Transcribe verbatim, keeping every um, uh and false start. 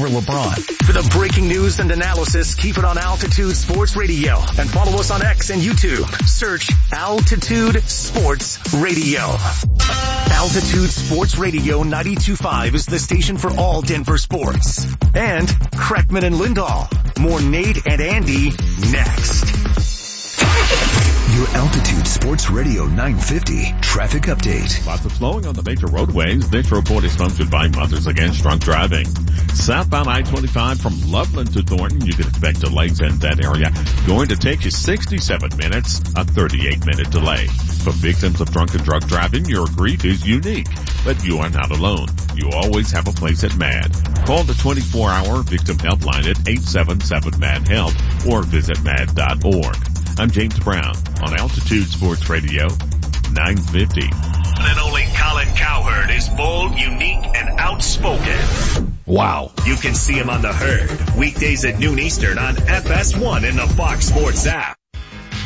LeBron. For the breaking news and analysis, keep it on Altitude Sports Radio and follow us on X and YouTube. Search Altitude Sports Radio. Altitude Sports Radio ninety-two point five is the station for all Denver sports. And Kreckman and Lindahl. More Nate and Andy next. Your Altitude Sports Radio nine fifty traffic update. Lots of slowing on the major roadways. This report is sponsored by Mothers Against Drunk Driving. Southbound I twenty-five from Loveland to Thornton, you can expect delays in that area. Going to take you sixty-seven minutes, a thirty-eight minute delay. For victims of drunk and drug driving, your grief is unique, but you are not alone. You always have a place at MAD. Call the twenty-four hour victim helpline at eight seven seven MAD HELP or visit mad dot org. I'm James Brown on Altitude Sports Radio nine fifty. And only Colin Cowherd is bold, unique, and outspoken. Wow. You can see him on The Herd, weekdays at noon Eastern on F S one in the Fox Sports app.